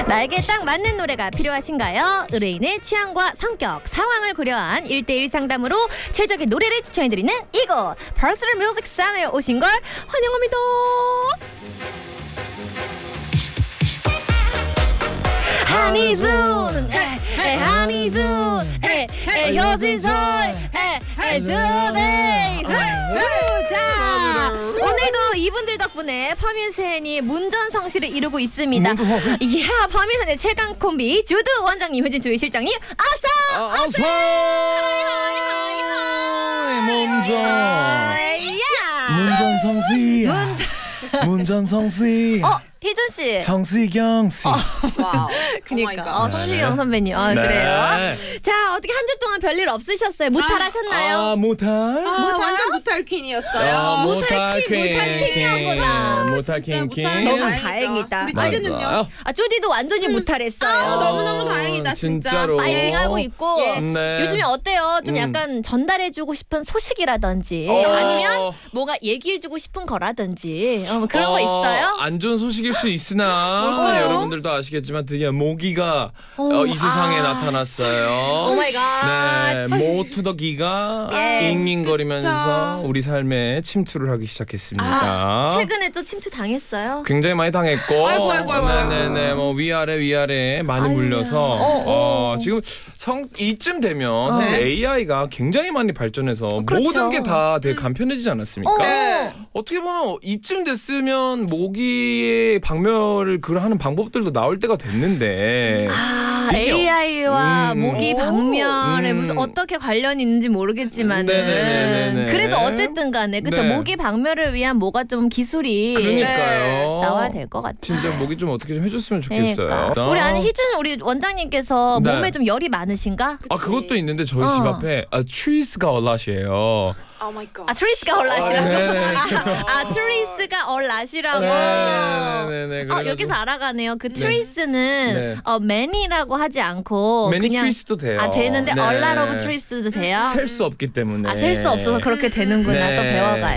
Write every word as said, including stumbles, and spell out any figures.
나에게 딱 맞는 노래가 필요하신가요? 의뢰인의 취향과 성격, 상황을 고려한 일대일 상담으로 최적의 노래를 추천해드리는 이곳 퍼스널 뮤직 센터에 오신 걸 환영합니다. 한이순 한이순 효진솔 두데이. 자, 오늘도 이분들 덕분에 파민센이 문전성시를 이루고 있습니다. 이야, 파민센의 최강 콤비 주두 원장님, 효진 조이 실장님, 어서 아, 어서 문전 문전성시 문전성시 어, 희준 씨. 성시경 씨. 어, 와우. 그니까. 어, 성시경 선배님. 어, 네. 그래요. 자, 어떻게 한 주 동안 별일 없으셨어요? 무탈 하셨나요? 아, 무탈? 아, 무탈? 완전 무탈 퀸이었어요. 아, 무탈 퀸, 무탈 퀸이었구나. 무탈 퀸 퀸. 너무 다행이죠. 다행이다. 우리 맞아. 쭈디는요? 아, 쭈디도 완전히 음. 무탈했어요. 아, 너무너무 다행이다, 진짜. 진짜로. 파이팅하고 있고. 예. 네. 요즘에 어때요? 좀 음. 약간 전달해주고 싶은 소식이라든지 어. 아니면 뭐가 얘기해주고 싶은 거라든지 어, 뭐 그런 거 있어요? 안 좋은 소식일 수 있으나 뭘까요? 여러분들도 아시겠지만 드디어 모기가 오, 어, 이 세상에 아. 나타났어요. 오 마이 갓. 네, 모투더기가 예. 잉잉거리면서 그쵸. 우리 삶에 침투를 하기 시작했습니다. 아, 최근에 또 침투 당했어요? 굉장히 많이 당했고, 아이고, 아이고, 아이고, 아이고. 네네네, 뭐 위아래 위아래 많이 아이고야. 물려서 어, 어. 어, 지금 성 이쯤 되면 사실 네. 에이아이가 굉장히 많이 발전해서 그렇죠. 모든 게 다 되게 간편해지지 않았습니까? 어. 네. 어떻게 보면 이쯤 됐으면 모기의 박멸을 그 하는 방법들도 나올 때가 됐는데 아, 이게- 에이아이와 음. 모기 오. 방면에 음. 무슨 어떻게 관련이 있는지 모르겠지만은 네네네네네. 그래도 어쨌든 간에 그쵸 네. 모기 방멸을 위한 뭐가 좀 기술이 그러니까요. 나와야 될 것 같아요. 진짜 모기 좀 어떻게 좀 해줬으면 좋겠어요. 그러니까. 우리 아는 희준 우리 원장님께서 네. 몸에 좀 열이 많으신가? 아 그것도 있는데 저희 집 어. 앞에 아, 트리스가 얼라시에요. 오 마이 갓. 아 트리스가 얼라시라고? 아, 네네. 아 트리스가 얼라시라고? 네네네. 어, 그래가지고- 여기서 알아가네요. 그 트리스는 네. 어, 매니라고 하지 않고 매니 그냥 트리스도 돼요. 아 되는데 네. 얼라러브 트리스도 돼요? 셀 수 없기 때문에. 아 셀 수 없어서 그렇게 되는구나. 네. 또 배워가요.